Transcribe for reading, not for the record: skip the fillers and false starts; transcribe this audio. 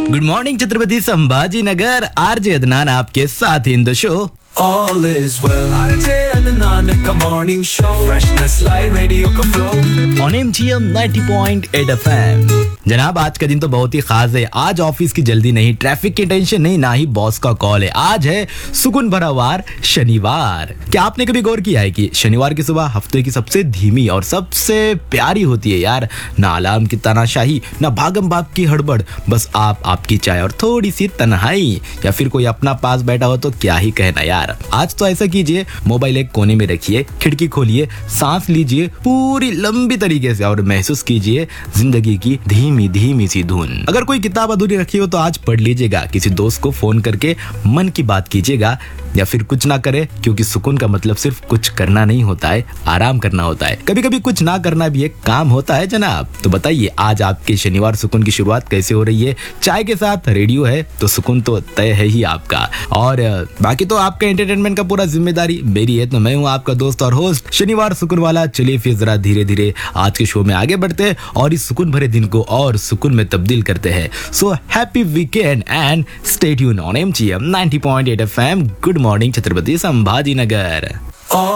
Good morning Chhatrapati Sambhaji Nagar, RJ Adnan आपके साथ in the show. All is well. RJ Adnan का morning show. Freshness like radio का flow. On MGM 90.8 FM। जनाब, आज का दिन तो बहुत ही खास है। आज ऑफिस की जल्दी नहीं, ट्रैफिक की टेंशन नहीं, ना ही बॉस का कॉल है। आज है सुकून भरा वार, शनिवार। क्या आपने कभी गौर किया है कि शनिवार की सुबह हफ्ते की सबसे धीमी और सबसे प्यारी होती है यार। ना अलार्म की तानाशाही, ना भागम भाग की हड़बड़, बस आप, आपकी चाय और थोड़ी सी तन्हाई, या फिर कोई अपना पास बैठा हो तो क्या ही कहना यार। आज तो ऐसा कीजिए, मोबाइल एक कोने में रखिए, खिड़की खोलिए, सांस लीजिए पूरी लंबी तरीके से और महसूस कीजिए जिंदगी की धीमी धीमी सी धुन। अगर कोई किताब अधूरी रखी हो तो आज पढ़ लीजिएगा, किसी दोस्त को फोन करके मन की बात कीजिएगा, या फिर कुछ ना करे, क्योंकि सुकून का मतलब सिर्फ कुछ करना नहीं होता है, आराम करना होता है। कभी कभी कुछ ना करना भी एक काम होता है जनाब। तो बताइए, आज आपके शनिवार सुकून की शुरुआत कैसे हो रही है? चाय के साथ रेडियो है तो सुकून तो तय है ही आपका, और बाकी तो आपका एंटरटेनमेंट का पूरा जिम्मेदारी मेरी है। तो मैं हूँ आपका दोस्त और होस्ट शनिवार सुकून वाला। चलिए फिर जरा धीरे धीरे आज के शो में आगे बढ़ते हैं और इस सुकून भरे दिन को और सुकून में तब्दील करते हैं। So happy weekend and stay tune on MGM 90.8 FM। Good morning Chhatrapati Sambhaji Nagar.